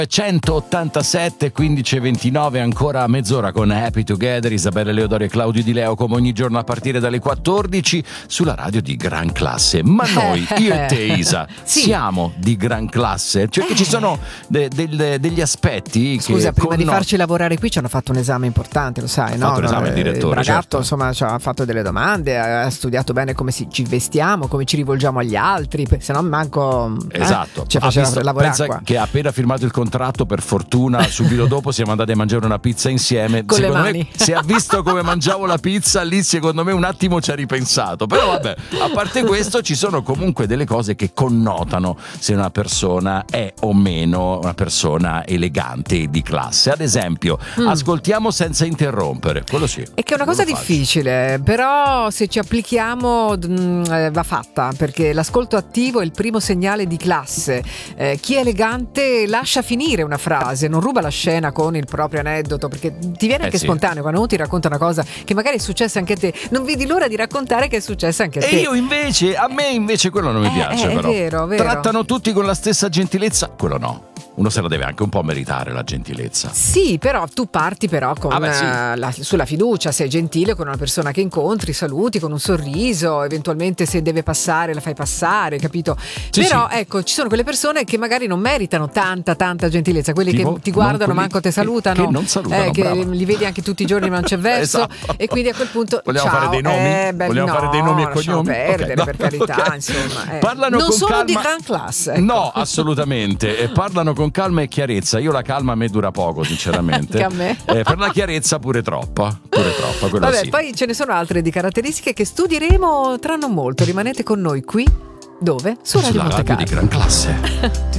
187 15 29, ancora mezz'ora con Happy Together, Isabella Leodori e Claudio Di Leo, come ogni giorno a partire dalle 14 sulla radio di gran classe. Ma noi, io e te Isa, sì, siamo di gran classe, cioè che ci sono degli aspetti che, scusa, prima di farci lavorare qui ci hanno fatto un esame importante, lo sai, no? Fatto l'esame il direttore, ragazzo, certo. Insomma, ci ha fatto delle domande, ha studiato bene come ci vestiamo, come ci rivolgiamo agli altri, se no manco esatto, ci faceva lavorare pensa qua. che ha appena firmato il contratto, per fortuna subito dopo siamo andati a mangiare una pizza insieme. Con secondo le mani. me, se ha visto come mangiavo la pizza lì, secondo me un attimo ci ha ripensato. Però vabbè, a parte questo ci sono comunque delle cose che connotano se una persona è o meno una persona elegante e di classe. Ad esempio, ascoltiamo senza interrompere, quello sì. E che è una cosa difficile, però se ci applichiamo va fatta, perché l'ascolto attivo è il primo segnale di classe. Chi è elegante lascia finire una frase, non ruba la scena con il proprio aneddoto, perché ti viene anche spontaneo quando uno ti racconta una cosa che magari è successa anche a te, non vedi l'ora di raccontare che è successa anche a te. E io invece, a me invece quello non mi piace, però. È vero. Trattano tutti con la stessa gentilezza, quello no. Uno se la deve anche un po' meritare la gentilezza. Sì, però tu parti però con sulla fiducia, sei gentile con una persona che incontri, saluti con un sorriso, eventualmente se deve passare la fai passare, capito? Sì, però ecco, ci sono quelle persone che magari non meritano tanta gentilezza, quelli tipo, che ti guardano, manco te salutano, che non salutano, che brava. li vedi anche tutti i giorni, ma non c'è verso. Esatto. E quindi a quel punto vogliamo ciao, fare dei nomi? Vogliamo fare dei nomi e lasciamo cognomi? perdere, Okay, per carità, okay. insomma. Parlano non con sono calma. di gran classe, ecco. No, assolutamente. E parlano con calma e chiarezza. Io la calma a me dura poco, sinceramente. Anche a me. Per la chiarezza pure troppa, quello Vabbè, sì. poi ce ne sono altre di caratteristiche che studieremo tra non molto. Rimanete con noi qui, dove? Su Radio Sulla Monte radio di Carlo. gran classe.